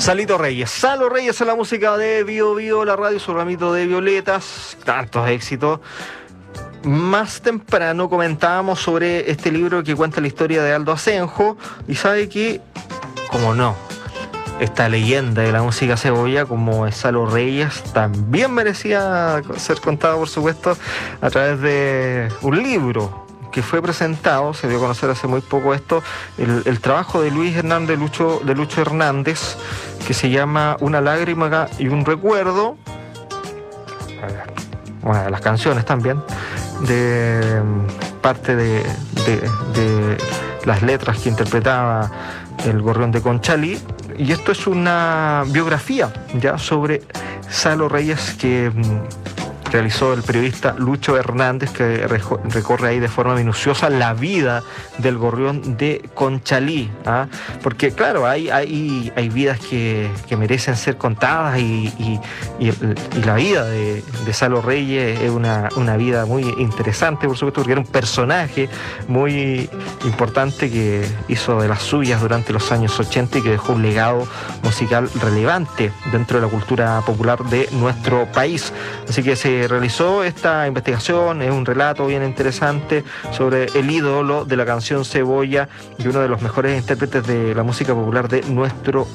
Salito Reyes, Salo Reyes en la música de Bio Bio, la radio, su ramito de violetas, tantos éxitos. Más temprano comentábamos sobre este libro que cuenta la historia de Aldo Asenjo, y sabe que, como no, esta leyenda de la música cebolla como es Salo Reyes también merecía ser contada, por supuesto, a través de un libro que fue presentado, se dio a conocer hace muy poco esto, el trabajo de Luis Hernández, de Lucho Hernández, que se llama Una lágrima y un recuerdo, una de las canciones también, de parte de las letras que interpretaba el Gorrión de Conchalí. Y esto es una biografía ya sobre Salo Reyes que realizó el periodista Lucho Hernández, que recorre ahí de forma minuciosa la vida del Gorrión de Conchalí, ¿ah? Porque claro, hay vidas que merecen ser contadas, y la vida de Salo Reyes es una vida muy interesante, por supuesto, porque era un personaje muy importante que hizo de las suyas durante los años 80 y que dejó un legado musical relevante dentro de la cultura popular de nuestro país. Así que se realizó esta investigación, es un relato bien interesante sobre el ídolo de la canción Cebolla y uno de los mejores intérpretes de la música popular de nuestro